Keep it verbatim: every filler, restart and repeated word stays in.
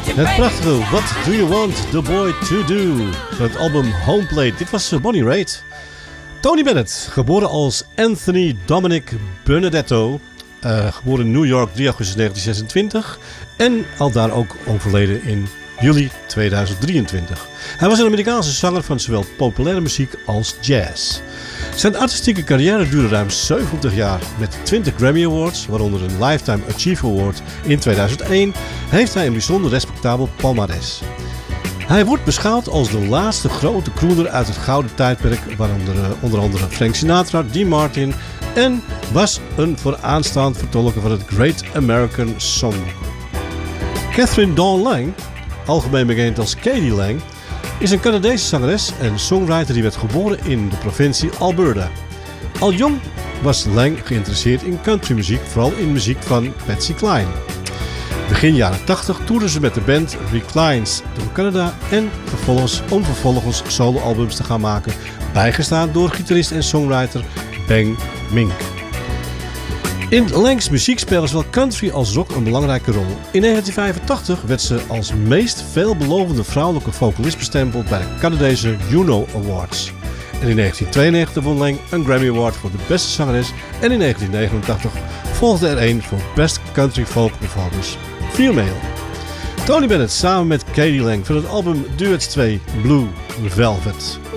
Het prachtige What Do You Want The Boy To Do van het album Homeplate. Dit was Bonnie Raitt. Tony Bennett, geboren als Anthony Dominic Benedetto, uh, geboren in New York drie augustus negentien zesentwintig en al daar ook overleden in juli tweeduizend drieëntwintig. Hij was een Amerikaanse zanger van zowel populaire muziek als jazz. Zijn artistieke carrière duurde ruim zeventig jaar. Met twintig Grammy Awards, waaronder een Lifetime Achievement Award in tweeduizend één, heeft hij een bijzonder respectabel palmares. Hij wordt beschouwd als de laatste grote crooner uit het gouden tijdperk, waaronder uh, onder andere Frank Sinatra, Dean Martin, en was een vooraanstaand vertolker van het Great American Song. Catherine Dawn Lang, algemeen bekend als K.D. Lang, is een Canadese zangeres en songwriter die werd geboren in de provincie Alberta. Al jong was Lang geïnteresseerd in countrymuziek, vooral in muziek van Patsy Cline. Begin jaren tachtig toerde ze met de band Reclines door Canada en vervolgens om vervolgens soloalbums te gaan maken, bijgestaan door gitarist en songwriter Bang Mink. In Langs muziek spelen zowel country als rock een belangrijke rol. In negentien vijfentachtig werd ze als meest veelbelovende vrouwelijke vocalist bestempeld bij de Canadese Juno Awards. En in negentien tweeënnegentig won Lang een Grammy Award voor de beste zangeres en in negentien negenentachtig volgde er een voor Best Country Folk Performance Female. Tony Bennett samen met K D. Lang van het album Duets twee Blue Velvet.